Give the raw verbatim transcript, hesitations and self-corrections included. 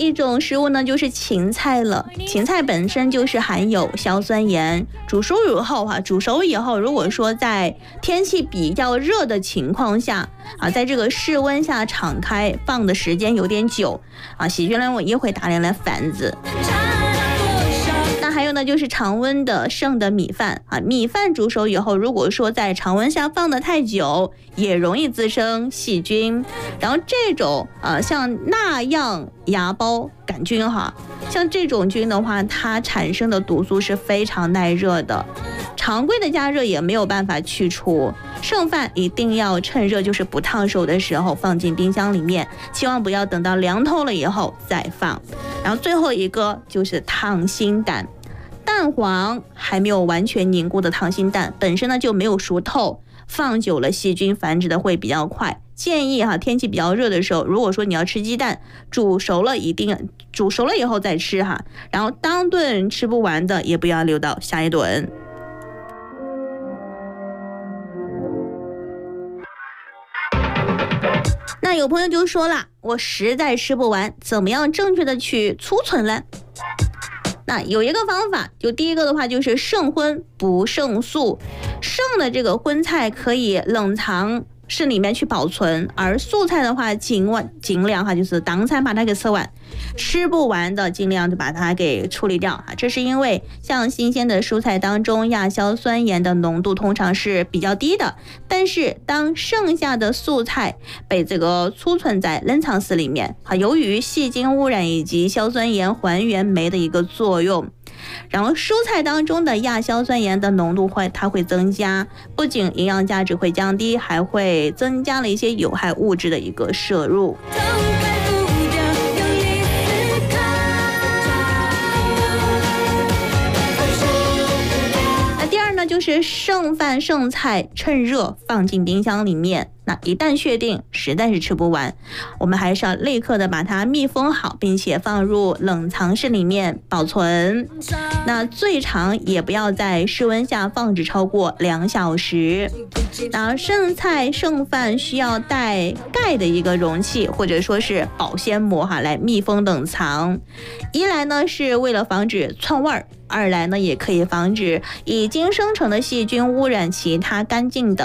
一种食物呢，就是芹菜了。芹菜本身就是含有硝酸盐，煮熟以后哈、啊，煮熟以后，如果说在天气比较热的情况下啊，在这个室温下敞开放的时间有点久啊，细菌呢也会大量的繁殖。那还有呢，就是常温的剩的米饭啊，米饭煮熟以后，如果说在常温下放的太久，也容易滋生细菌。然后这种呃，像那样芽孢杆菌哈，像这种菌的话，它产生的毒素是非常耐热的，常规的加热也没有办法去除。剩饭一定要趁热，就是不烫手的时候放进冰箱里面，千万不要等到凉透了以后再放。然后最后一个就是溏心蛋。蛋黄还没有完全凝固的溏心蛋本身呢就没有熟透，放久了细菌繁殖的会比较快。建议哈，天气比较热的时候，如果说你要吃鸡蛋，煮熟了一定煮熟了以后再吃哈，然后当顿吃不完的也不要留到下一顿。那有朋友就说了，我实在吃不完，怎么样正确的去储存呢？那有一个方法，就第一个的话就是剩荤不剩素，剩的这个荤菜可以冷藏室里面去保存，而素菜的话尽尽量哈就是当餐把它给吃完，吃不完的尽量就把它给处理掉啊。这是因为像新鲜的蔬菜当中亚硝酸盐的浓度通常是比较低的，但是当剩下的素菜被这个储存在冷藏室里面啊，由于细菌污染以及硝酸盐还原酶的一个作用，然后蔬菜当中的亚硝酸盐的浓度会它会增加，不仅营养价值会降低，还会增加了一些有害物质的一个摄入。那第二呢，就是剩饭剩菜趁热放进冰箱里面。那一旦确定实在是吃不完，我们还是要立刻的把它密封好，并且放入冷藏室里面保存。那最长也不要在室温下放置超过两小时。那剩菜剩饭需要带盖的一个容器或者说是保鲜膜哈来密封冷藏。一来呢是为了防止窜味儿，二来呢也可以防止已经生成的细菌污染其他干净的